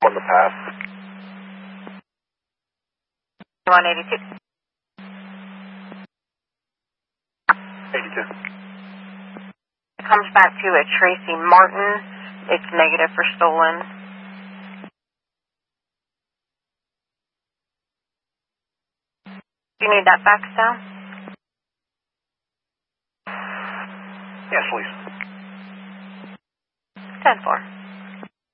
on the pass. 182. 82. It comes back to a Tracy Martin. It's negative for stolen. Do you need that fax down? Yes, please. 10-4.